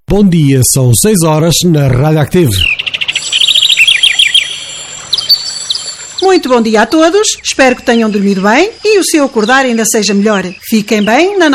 Bom dia, são 6 horas na Rádio Active. Muito bom dia a todos, espero que tenham dormido bem e o seu acordar ainda seja melhor. Fiquem bem na